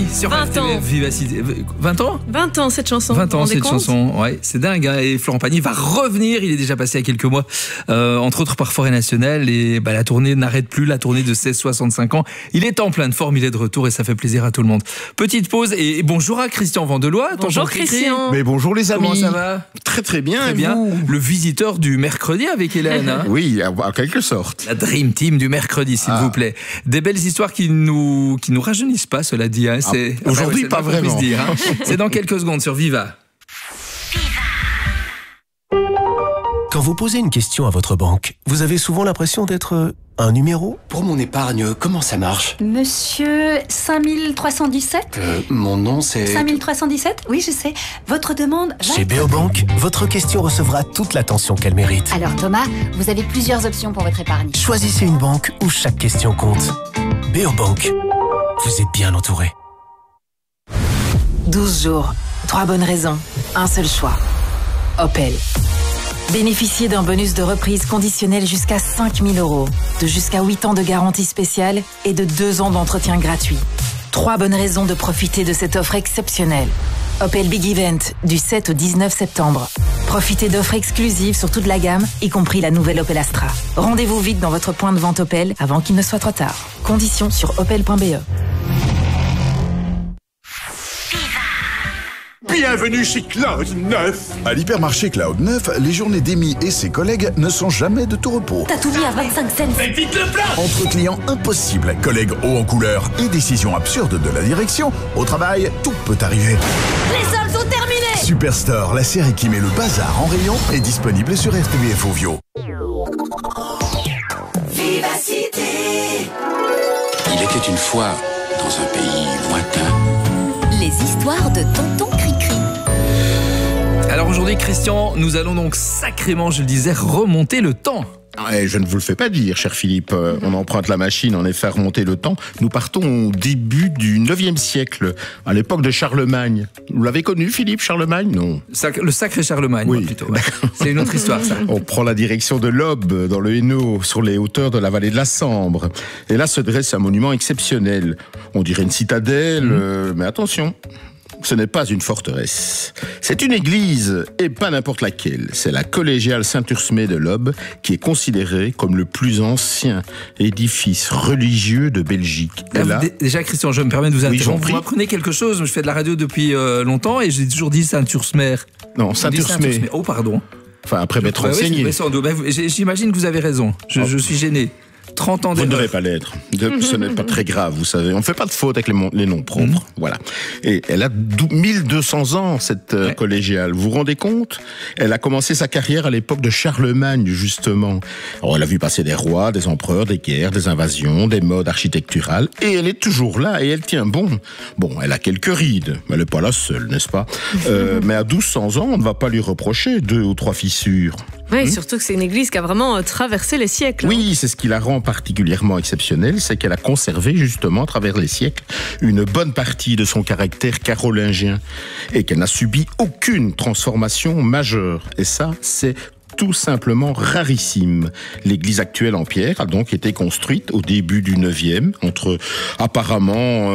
Florent-Pagny sur 20 ans. Vivacité. 20 ans 20 ans cette chanson. 20 ans vous vous rendez cette compte chanson, ouais, c'est dingue. Hein. Et Florent Pagny va revenir, il est déjà passé il y a quelques mois, entre autres par Forêt Nationale. Et la tournée n'arrête plus, la tournée de 16-65 ans. Il est en pleine forme, il est de retour et ça fait plaisir à tout le monde. Petite pause et bonjour à Christian Vandelois. Bonjour Christian. Mais bonjour les amis. Comment ça va? Très très bien. Très bien. Le visiteur du mercredi avec Hélène. Hein. Oui, en quelque sorte. La Dream Team du mercredi, s'il vous plaît. Des belles histoires qui nous rajeunissent pas, cela dit. Hein. Aujourd'hui, pas vraiment. Dire, hein. C'est dans quelques secondes sur Viva. Quand vous posez une question à votre banque, vous avez souvent l'impression d'être un numéro. Pour mon épargne, comment ça marche? Monsieur 5317 Mon nom c'est... 5317 Oui, je sais. Votre demande va... Chez Beobank, votre question recevra toute l'attention qu'elle mérite. Alors Thomas, vous avez plusieurs options pour votre épargne. Choisissez une banque où chaque question compte. Beobank, vous êtes bien entouré. 12 jours, 3 bonnes raisons, un seul choix. Opel. Bénéficiez d'un bonus de reprise conditionnel jusqu'à 5 000 €, de jusqu'à 8 ans de garantie spéciale et de 2 ans d'entretien gratuit. 3 bonnes raisons de profiter de cette offre exceptionnelle. Opel Big Event, du 7 au 19 septembre. Profitez d'offres exclusives sur toute la gamme, y compris la nouvelle Opel Astra. Rendez-vous vite dans votre point de vente Opel avant qu'il ne soit trop tard. Conditions sur opel.be. Bienvenue chez Cloud 9. À l'hypermarché Cloud 9, les journées d'Amy et ses collègues ne sont jamais de tout repos. T'as tout mis à 25 cents. Faites vite le plein. Entre clients impossibles, collègues hauts en couleur et décisions absurdes de la direction, au travail, tout peut arriver. Les soldes sont terminés. Superstore, la série qui met le bazar en rayon, est disponible sur RTBF Ovio. Vivacité. Il était une fois dans un pays lointain. Les histoires de Tonton Cricri. Alors aujourd'hui, Christian, nous allons donc sacrément, je le disais, remonter le temps. Je ne vous le fais pas dire, cher Philippe. On emprunte la machine, en effet, à remonter le temps. Nous partons au début du 9e siècle, à l'époque de Charlemagne. Vous l'avez connu, Philippe, Charlemagne? Non. Le sacré Charlemagne, oui, plutôt. Ouais. C'est une autre histoire, ça. On prend la direction de l'Aube, dans le Hainaut, sur les hauteurs de la vallée de la Sambre. Et là se dresse un monument exceptionnel. On dirait une citadelle, mais attention, ce n'est pas une forteresse. C'est une église, et pas n'importe laquelle. C'est la collégiale Saint-Ursmé de l'Aube, qui est considérée comme le plus ancien édifice religieux de Belgique. Et là, déjà, Christian, je me permets de vous interrompre. Oui, vous m'apprenez quelque chose. Je fais de la radio depuis longtemps et j'ai toujours dit Saint-Ursmer. Non, Saint-Ursmé. Oh, pardon. Enfin, après m'être renseigné. J'imagine que vous avez raison. Je suis gêné. 30 ans Vous ne devez pas l'être. Ce n'est pas très grave, vous savez. On ne fait pas de faute avec les noms propres. Voilà. Et elle a 1200 ans, cette collégiale. Vous vous rendez compte? Elle a commencé sa carrière à l'époque de Charlemagne, justement. Alors, elle a vu passer des rois, des empereurs, des guerres, des invasions, des modes architecturales. Et elle est toujours là et elle tient bon. Bon, elle a quelques rides, mais elle n'est pas la seule, n'est-ce pas? Mais à 1200 ans, on ne va pas lui reprocher 2 ou 3 fissures. Oui, surtout que c'est une église qui a vraiment traversé les siècles. Oui, c'est ce qui la rend particulièrement exceptionnelle, c'est qu'elle a conservé justement à travers les siècles une bonne partie de son caractère carolingien et qu'elle n'a subi aucune transformation majeure. Et ça, c'est tout simplement rarissime. L'église actuelle en pierre a donc été construite au début du 9e, entre apparemment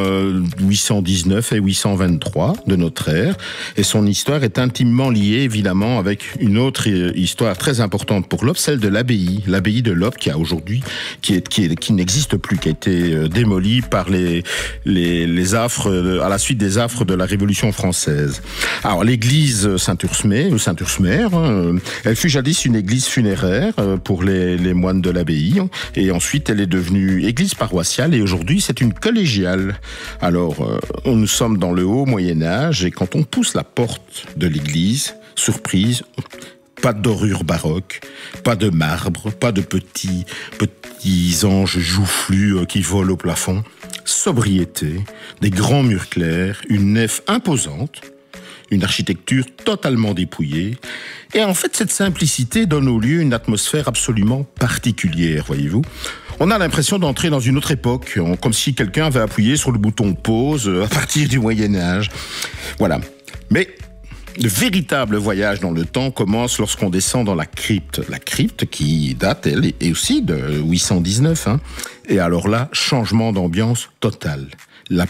819 et 823 de notre ère, et son histoire est intimement liée évidemment avec une autre histoire très importante pour l'Aube, celle de l'abbaye de l'Aube qui a aujourd'hui, qui n'existe plus, qui a été démolie par les affres, à la suite des affres de la Révolution française. Alors l'église Saint-Ursmé, ou Saint-Ursmer, elle fut jadis une église funéraire pour les moines de l'abbaye, et ensuite elle est devenue église paroissiale, et aujourd'hui c'est une collégiale. Alors nous sommes dans le haut Moyen-Âge, et quand on pousse la porte de l'église, surprise, pas de dorure baroque, pas de marbre, pas de petits anges joufflus qui volent au plafond. Sobriété, des grands murs clairs, une nef imposante, une architecture totalement dépouillée. Et en fait, cette simplicité donne au lieu une atmosphère absolument particulière, voyez-vous. On a l'impression d'entrer dans une autre époque, comme si quelqu'un avait appuyé sur le bouton pause à partir du Moyen-Âge. Voilà. Mais le véritable voyage dans le temps commence lorsqu'on descend dans la crypte. La crypte qui date, elle, est aussi de 819. Et alors là, changement d'ambiance total. La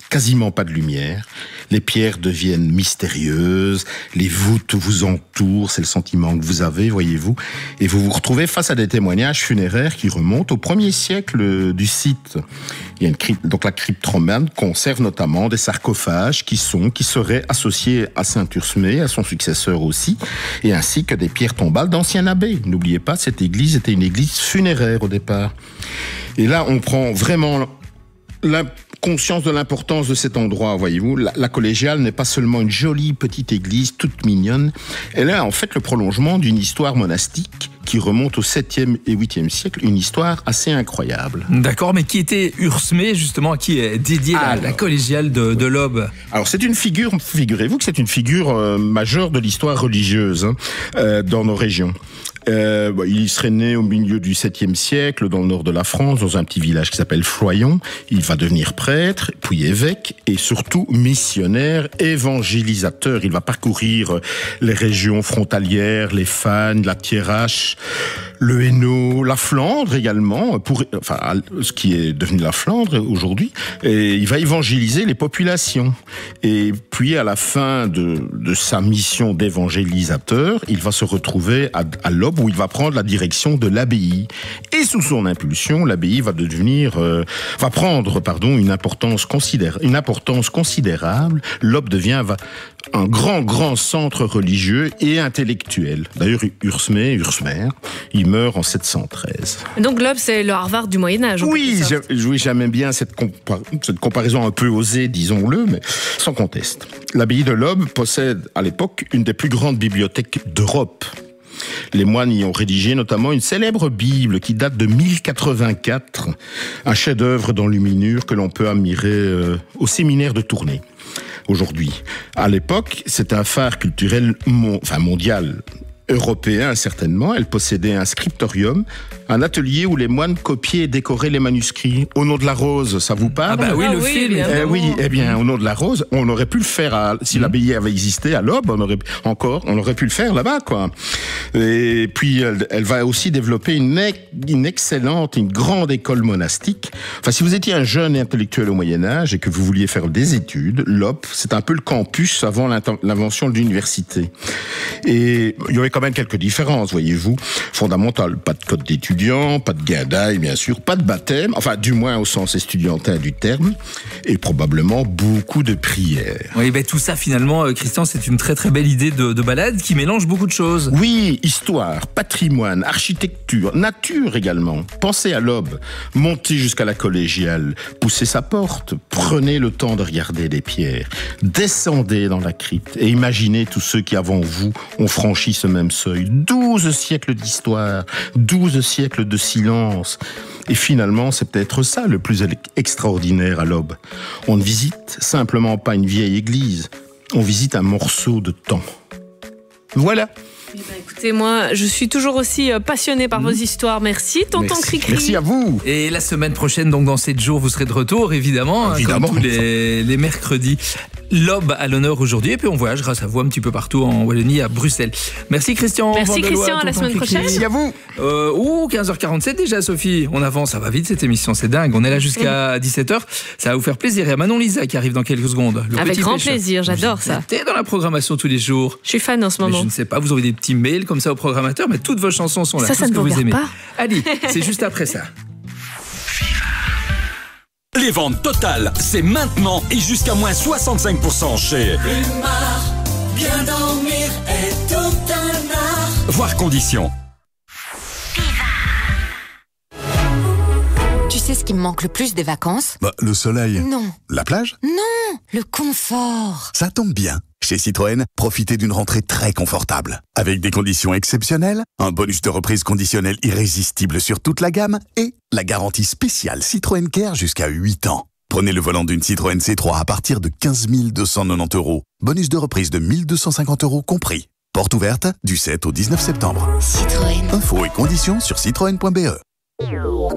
quasiment pas de lumière. Les pierres deviennent mystérieuses, les voûtes vous entourent, c'est le sentiment que vous avez, voyez-vous. Et vous vous retrouvez face à des témoignages funéraires qui remontent au 1er siècle du site. Il y a une crypte, donc la crypte romane conserve notamment des sarcophages qui seraient associés à saint Ursmé, à son successeur aussi, et ainsi que des pierres tombales d'anciens abbés. N'oubliez pas, cette église était une église funéraire au départ. Et là, on prend vraiment la conscience de l'importance de cet endroit, voyez-vous. La collégiale n'est pas seulement une jolie petite église toute mignonne, elle est en fait le prolongement d'une histoire monastique qui remonte au 7e et 8e siècle, une histoire assez incroyable. D'accord, mais qui était Ursmé, justement, à qui est dédiée la collégiale de l'Aube? Alors c'est une figure, figurez-vous que c'est une figure majeure de l'histoire religieuse dans nos régions. Il serait né au milieu du 7e siècle dans le nord de la France, dans un petit village qui s'appelle Floyon. Il va devenir prêtre, puis évêque et surtout missionnaire, évangélisateur. Il va parcourir les régions frontalières, les Fagnes, la Thiérache, le Hainaut, la Flandre également, ce qui est devenu la Flandre aujourd'hui. Et il va évangéliser les populations. Et puis à la fin de sa mission d'évangélisateur, il va se retrouver à l'Aube, où il va prendre la direction de l'abbaye. Et sous son impulsion, l'abbaye va prendre une importance considérable. L'Aube devient un grand centre religieux et intellectuel. D'ailleurs, Ursmer, il meurt en 713. Donc l'Aube, c'est le Harvard du Moyen-Âge. Oui, j'aime bien cette comparaison un peu osée, disons-le, mais sans conteste. L'abbaye de l'Aube possède à l'époque une des plus grandes bibliothèques d'Europe. Les moines y ont rédigé notamment une célèbre Bible qui date de 1084, un chef-d'œuvre d'enluminure que l'on peut admirer au séminaire de Tournai. Aujourd'hui. À l'époque, c'est un phare culturel mondial, européen certainement. Elle possédait un scriptorium, un atelier où les moines copiaient et décoraient les manuscrits. Au nom de la rose, ça vous parle? Ah bah oui, le film. Eh bien, au nom de la rose, on aurait pu le faire si l'abbaye avait existé à l'Aube, on aurait pu le faire là-bas, quoi. Et puis, elle va aussi développer une grande école monastique. Enfin, si vous étiez un jeune intellectuel au Moyen-Âge et que vous vouliez faire des études, l'Aube, c'est un peu le campus avant l'invention de l'université. Et il y avait quand même quelques différences, voyez-vous. Fondamentales, pas de code d'étudiant, pas de guindaille, bien sûr, pas de baptême, enfin, du moins au sens estudiantin du terme, et probablement beaucoup de prières. Oui, tout ça, finalement, Christian, c'est une très très belle idée de balade qui mélange beaucoup de choses. Oui, histoire, patrimoine, architecture, nature également. Pensez à l'Aube, montez jusqu'à la collégiale, poussez sa porte, prenez le temps de regarder les pierres, descendez dans la crypte et imaginez tous ceux qui avant vous ont franchi ce même seuil. 12 siècles d'histoire, 12 siècles de silence. Et finalement, c'est peut-être ça le plus extraordinaire à l'Aube. On ne visite simplement pas une vieille église, on visite un morceau de temps. Voilà. Écoutez, moi, je suis toujours aussi passionné par vos histoires. Merci, tonton Cricri. Merci à vous. Et la semaine prochaine, donc dans 7 jours, vous serez de retour, évidemment. Comme tous les mercredis. L'Aube à l'honneur aujourd'hui. Et puis on voyage grâce à vous un petit peu partout en Wallonie, à Bruxelles. Merci Christian. Merci Christian, à la semaine prochaine. Merci à vous. 15h47 déjà, Sophie. On avance, ça va vite cette émission, c'est dingue. On est là jusqu'à 17h. Ça va vous faire plaisir. Il y a Manon Lisa qui arrive dans quelques secondes. Avec grand plaisir, j'adore ça. T'es dans la programmation tous les jours. Je suis fan en ce moment. Mais je ne sais pas, vous aurez des petits mails comme ça au programmateur, mais toutes vos chansons sont là. Ça ne vous aimez. Pas. Allez, c'est juste après ça. Les ventes totales, c'est maintenant et jusqu'à moins 65% chez Plumard. Bien dormir est tout un art. Voir conditions. Tu sais ce qui me manque le plus des vacances? Le soleil. Non. La plage? Non, le confort. Ça tombe bien. Chez Citroën, profitez d'une rentrée très confortable. Avec des conditions exceptionnelles, un bonus de reprise conditionnel irrésistible sur toute la gamme et la garantie spéciale Citroën Care jusqu'à 8 ans. Prenez le volant d'une Citroën C3 à partir de 15 290 €. Bonus de reprise de 1 250 € compris. Porte ouverte du 7 au 19 septembre. Citroën. Infos et conditions sur citroën.be.